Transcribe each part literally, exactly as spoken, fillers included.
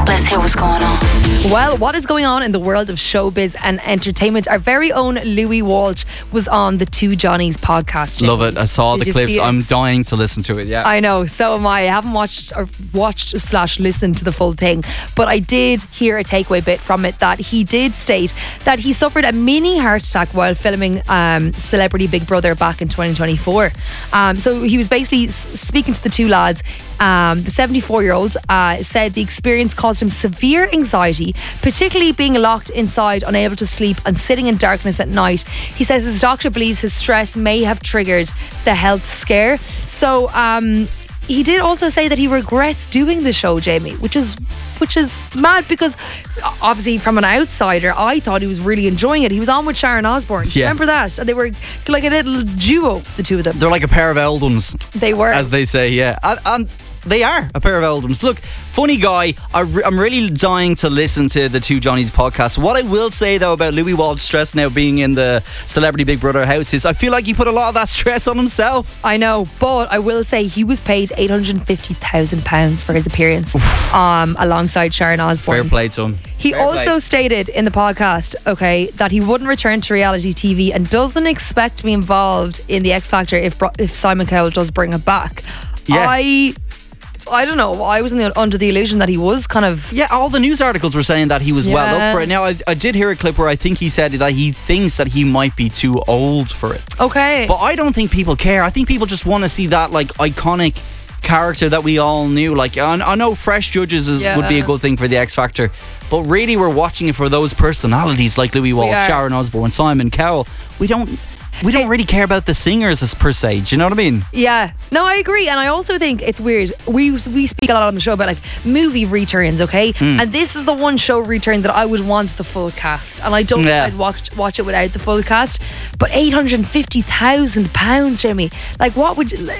Let's hear what's going on. Well, what is going on in the world of showbiz and entertainment? Our very own Louis Walsh was on the Two Johnnies podcast. Love it. I saw Did the you clips. see it? I'm dying to listen to it. Yeah. I know, so am I. I haven't watched or watched slash listened to the full thing, but I did hear a takeaway bit from it that he did state that he suffered a mini heart attack while filming um, Celebrity Big Brother back in twenty twenty-four. Um, so he was basically s- speaking to the two lads. Um, the seventy-four-year-old uh, said the experience caused him severe anxiety, particularly being locked inside, unable to sleep and sitting in darkness at night. He says his doctor believes his stress may have triggered the health scare. So um, he did also say that he regrets doing the show, Jamie, which is which is mad because obviously from an outsider I thought he was really enjoying it. He was on with Sharon Osbourne. Yeah. Remember that? And they were like a little duo, the two of them. They're like a pair of Eldons. They were. As they say, yeah. And, and they are a pair of Eldons. Look, funny guy. I re- I'm really dying to listen to the Two Johnnies podcast. What I will say, though, about Louis Walsh's stress now being in the Celebrity Big Brother house is I feel like he put a lot of that stress on himself. I know, but I will say he was paid eight hundred fifty thousand pounds for his appearance um, alongside Sharon Osbourne. Fair play to him. He Fair also play. stated in the podcast, okay, that he wouldn't return to reality T V and doesn't expect to be involved in the X Factor if Bro- if Simon Cowell does bring it back. Yeah. I I don't know. I was in the, under the illusion that he was kind of. Yeah, all the news articles were saying that he was well Yeah. up for it. Now, I, I did hear a clip where I think he said that he thinks that he might be too old for it. Okay. But I don't think people care. I think people just want to see that like iconic character that we all knew. Like I, I know fresh judges is, Yeah. would be a good thing for the X Factor, but really we're watching it for those personalities like Louis Walsh, are. Sharon Osbourne, Simon Cowell. We don't we don't really care about the singers as per se. Do you know what I mean? Yeah, no, I agree, and I also think it's weird. We we speak a lot on the show about like movie returns, okay? Hmm. And this is the one show return that I would want the full cast, and I don't Yeah. think I'd watch watch it without the full cast. But eight hundred and fifty thousand pounds, Jamie. Like, what would you?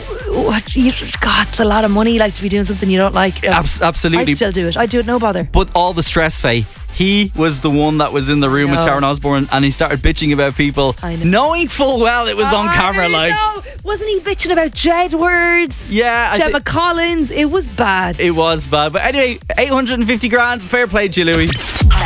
What you? God, it's a lot of money. Like to be doing something you don't like. Abs- absolutely. I'd still do it. I'd do it, no bother. But all the stress, Faye. He was the one that was in the room with know. Sharon Osbourne, and he started bitching about people, I know. knowing full well it was on I camera. Like, know. Wasn't he bitching about Jedwards? yeah, I Gemma thi- Collins. It was bad. it was bad. But anyway, eight hundred fifty grand. Fair play to you, Louis.